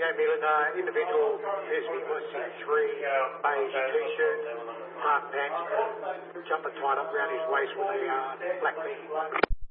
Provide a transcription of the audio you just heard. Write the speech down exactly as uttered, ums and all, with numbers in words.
gave me an uh, individual S V Pussy three beige t-shirt, half pants, jumper tied up around his waist with a uh, black band.